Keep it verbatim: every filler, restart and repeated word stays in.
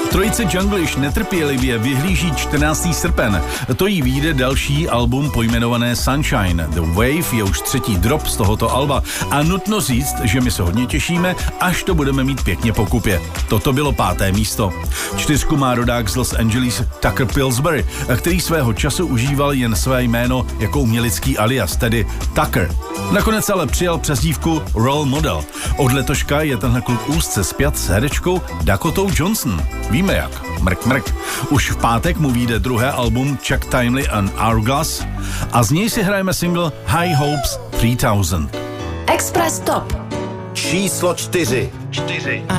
Trojice Jungle již netrpělivě vyhlíží čtrnáctého srpen. To jí vyjde další album pojmenované Sunshine. The Wave je už třetí drop z tohoto alba a nutno říct, že my se hodně těšíme, až to budeme mít pěkně po kupě. Toto bylo páté místo. Čtyřku má rodák z Los Angeles Tucker Pillsbury, který svého času užíval jen své jméno jako umělecký alias, tedy Tucker. Nakonec ale přijal přezdívku Role Model. Od letoška je tenhle kluk úzce spjat s herečkou Dakotou Johnson. Víme jak. Mrk, mrk. Už v pátek mu vyjde druhé album Chuck Timely and Hourglass a z něj si hrajeme single High Hopes tři tisíce. Express Top číslo čtyři. čtyři.